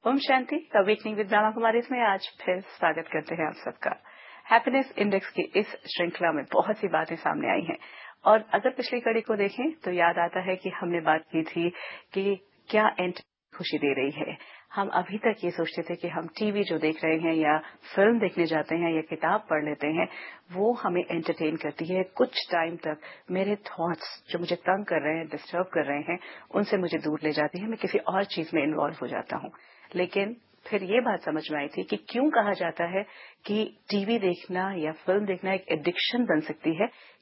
Om Shanti awakening with Brahma Kumari में आज फिर स्वागत करते हैं आप सबका। हैप्पीनेस इंडेक्स की इस श्रृंखला में बहुत सी बातें सामने आई हैं और अगर पिछली कड़ी को देखें तो याद आता है कि हमने बात की थी कि क्या खुशी दे रही है। हम अभी तक ये सोचते थे कि हम टीवी जो देख रहे हैं या फिल्म देखने जाते हैं या किताब पढ़ लेते हैं वो हमें एंटरटेन करती है। कुछ टाइम तक मेरे थॉट्स जो मुझे तंग कर रहे हैं, डिस्टर्ब कर रहे हैं, उनसे मुझे दूर ले जाती है। मैं किसी और चीज में इन्वॉल्व हो जाता हूँ। लेकिन फिर ये बात समझ में आई थी कि क्यों कहा जाता है कि टीवी देखना या फिल्म देखना एक एडिक्शन बन सकती है,